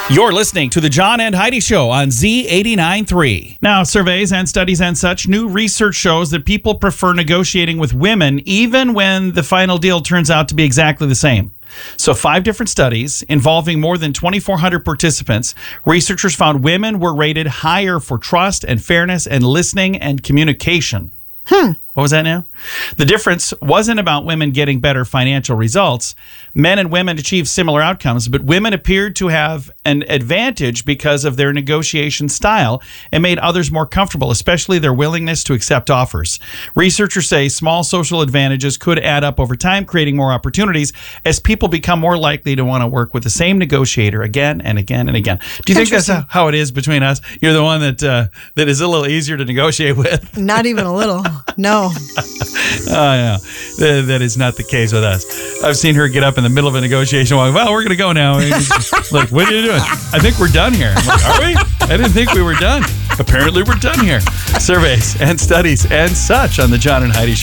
You're listening to the John and Heidi Show on Z89.3. Now, surveys and studies and such, new research shows that people prefer negotiating with women even when the final deal turns out to be exactly the same. So 5 different studies involving more than 2,400 participants, researchers found women were rated higher for trust and fairness and listening and communication. What was that now? The difference wasn't about women getting better financial results. Men and women achieved similar outcomes, but women appeared to have an advantage because of their negotiation style and made others more comfortable, especially their willingness to accept offers. Researchers say small social advantages could add up over time, creating more opportunities as people become more likely to want to work with the same negotiator again and again and again. Do you think that's how it is between us? You're the one that is a little easier to negotiate with? Not even a little. No. Oh, yeah. That is not the case with us. I've seen her get up in the middle of a negotiation walk, well, we're going to go now. Like, what are you doing? I think we're done here. I'm like, are we? I didn't think we were done. Apparently we're done here. Surveys and studies and such on the John and Heidi Show.